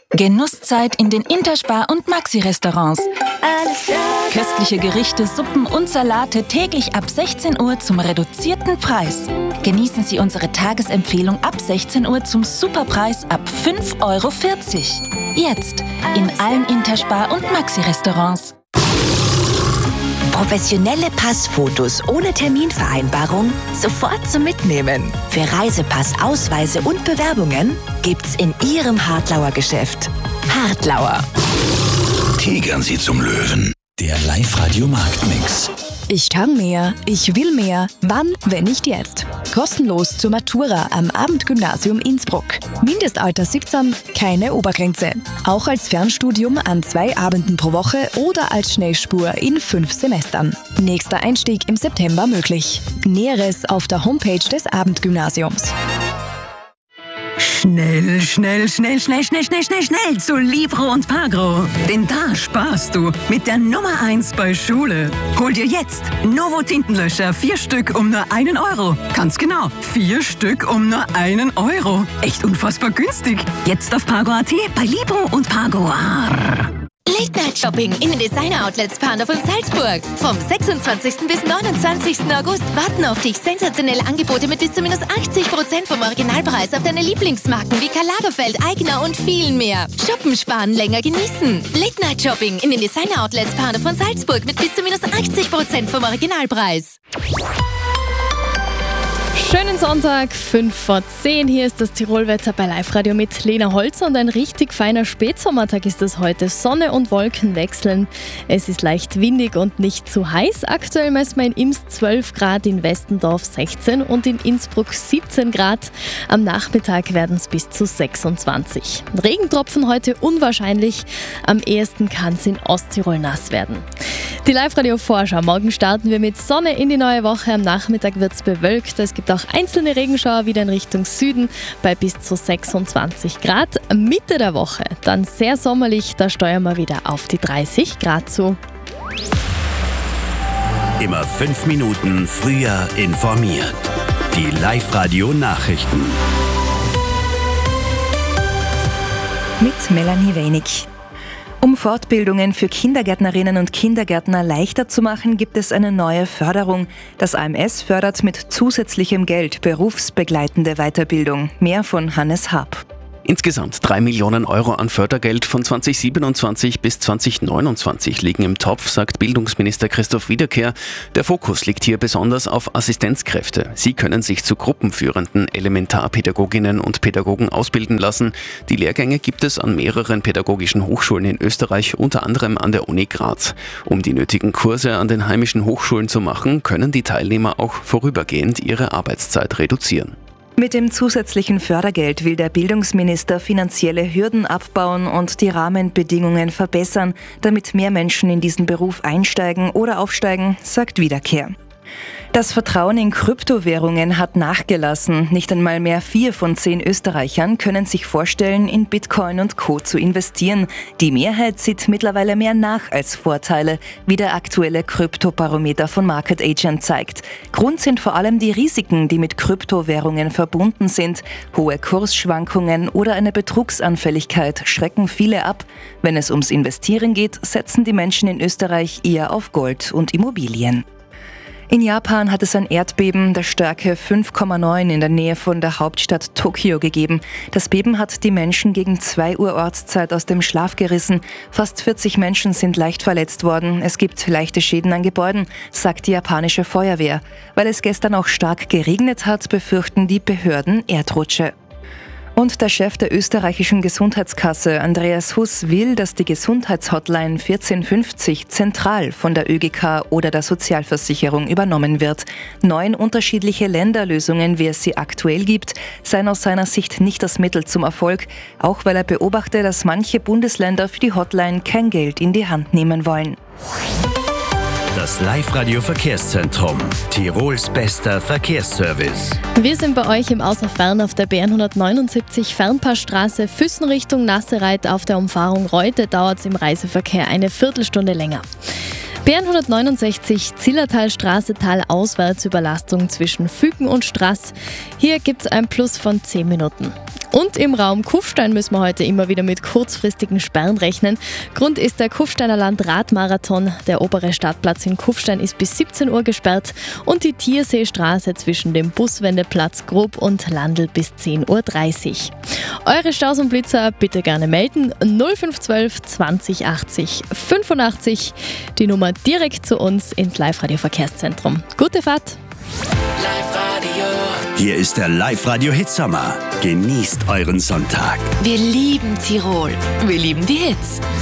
Genusszeit in den Interspar- und Maxi-Restaurants. Alles klar. Köstliche Gerichte, Suppen und Salate täglich ab 16 Uhr zum reduzierten Preis. Genießen Sie unsere Tagesempfehlung ab 16 Uhr zum Superpreis ab 5,40 €. Jetzt in allen Interspar- und Maxi-Restaurants. Professionelle Passfotos ohne Terminvereinbarung sofort zum Mitnehmen. Für Reisepass, Ausweise und Bewerbungen gibt's in Ihrem Hartlauer Geschäft. Hartlauer. Tigern Sie zum Löwen. Der Live-Radio-Marktmix. Ich kann mehr, ich will mehr. Wann, wenn nicht jetzt? Kostenlos zur Matura am Abendgymnasium Innsbruck. Mindestalter 17, keine Obergrenze. Auch als Fernstudium an 2 Abenden pro Woche oder als Schnellspur in 5 Semestern. Nächster Einstieg im September möglich. Näheres auf der Homepage des Abendgymnasiums. Schnell zu Libro und Pagro. Denn da sparst du mit der Nummer 1 bei Schule. Hol dir jetzt Novo Tintenlöscher 4 Stück um nur 1 €. Ganz genau, 4 Stück um nur 1 €. Echt unfassbar günstig. Jetzt auf Pago.at bei Libro und Pago. Late-Night-Shopping in den Designer-Outlets Pandorf und Salzburg. Vom 26. bis 29. August warten auf dich sensationelle Angebote mit bis zu minus 80% vom Originalpreis auf deine Lieblingsmarken wie Karl Lagerfeld, Aigner und vielen mehr. Shoppen, sparen, länger genießen. Late-Night-Shopping in den Designer-Outlets Pandorf und Salzburg mit bis zu minus 80% vom Originalpreis. Schönen Sonntag, 5:10 Hier ist das Tirolwetter bei Live-Radio mit Lena Holzer und ein richtig feiner Spätsommertag ist es heute. Sonne und Wolken wechseln. Es ist leicht windig und nicht zu heiß. Aktuell messen wir in Imst 12 Grad, in Westendorf 16 und in Innsbruck 17 Grad. Am Nachmittag werden es bis zu 26. Regentropfen heute unwahrscheinlich. Am ehesten kann es in Osttirol nass werden. Die Live-Radio-Vorschau. Morgen starten wir mit Sonne in die neue Woche. Am Nachmittag wird es bewölkt. Es gibt auch einzelne Regenschauer wieder in Richtung Süden bei bis zu 26 Grad. Mitte der Woche dann sehr sommerlich. Da steuern wir wieder auf die 30 Grad zu. Immer 5 Minuten früher informiert. Die Live-Radio-Nachrichten. Mit Melanie Wenig. Um Fortbildungen für Kindergärtnerinnen und Kindergärtner leichter zu machen, gibt es eine neue Förderung. Das AMS fördert mit zusätzlichem Geld berufsbegleitende Weiterbildung. Mehr von Hannes Haab. Insgesamt 3 Millionen € an Fördergeld von 2027 bis 2029 liegen im Topf, sagt Bildungsminister Christoph Wiederkehr. Der Fokus liegt hier besonders auf Assistenzkräfte. Sie können sich zu gruppenführenden Elementarpädagoginnen und Pädagogen ausbilden lassen. Die Lehrgänge gibt es an mehreren pädagogischen Hochschulen in Österreich, unter anderem an der Uni Graz. Um die nötigen Kurse an den heimischen Hochschulen zu machen, können die Teilnehmer auch vorübergehend ihre Arbeitszeit reduzieren. Mit dem zusätzlichen Fördergeld will der Bildungsminister finanzielle Hürden abbauen und die Rahmenbedingungen verbessern, damit mehr Menschen in diesen Beruf einsteigen oder aufsteigen, sagt Wiederkehr. Das Vertrauen in Kryptowährungen hat nachgelassen. Nicht einmal mehr 4 von 10 Österreichern können sich vorstellen, in Bitcoin und Co. zu investieren. Die Mehrheit sieht mittlerweile mehr nach als Vorteile, wie der aktuelle Kryptobarometer von Market Agent zeigt. Grund sind vor allem die Risiken, die mit Kryptowährungen verbunden sind. Hohe Kursschwankungen oder eine Betrugsanfälligkeit schrecken viele ab. Wenn es ums Investieren geht, setzen die Menschen in Österreich eher auf Gold und Immobilien. In Japan hat es ein Erdbeben der Stärke 5,9 in der Nähe von der Hauptstadt Tokio gegeben. Das Beben hat die Menschen gegen 2 Uhr Ortszeit aus dem Schlaf gerissen. Fast 40 Menschen sind leicht verletzt worden. Es gibt leichte Schäden an Gebäuden, sagt die japanische Feuerwehr. Weil es gestern auch stark geregnet hat, befürchten die Behörden Erdrutsche. Und der Chef der österreichischen Gesundheitskasse, Andreas Huss, will, dass die Gesundheitshotline 1450 zentral von der ÖGK oder der Sozialversicherung übernommen wird. 9 unterschiedliche Länderlösungen, wie es sie aktuell gibt, seien aus seiner Sicht nicht das Mittel zum Erfolg, auch weil er beobachte, dass manche Bundesländer für die Hotline kein Geld in die Hand nehmen wollen. Das Live-Radio-Verkehrszentrum. Tirols bester Verkehrsservice. Wir sind bei euch im Außerfern auf der B179 Fernpassstraße Füssen Richtung Nassereit. Auf der Umfahrung Reute dauert es im Reiseverkehr eine Viertelstunde länger. B169 Zillertalstraße talauswärts Überlastung zwischen Fügen und Straß. Hier gibt es ein Plus von 10 Minuten. Und im Raum Kufstein müssen wir heute immer wieder mit kurzfristigen Sperren rechnen. Grund ist der Kufsteiner Landradmarathon. Der obere Stadtplatz in Kufstein ist bis 17 Uhr gesperrt und die Tierseestraße zwischen dem Buswendeplatz Grob und Landl bis 10.30 Uhr. Eure Staus und Blitzer bitte gerne melden. 0512 20 80 85. Die Nummer direkt zu uns ins Live-Radio-Verkehrszentrum. Gute Fahrt! Hier ist der Live-Radio-Hitsommer. Genießt euren Sonntag. Wir lieben Tirol. Wir lieben die Hits.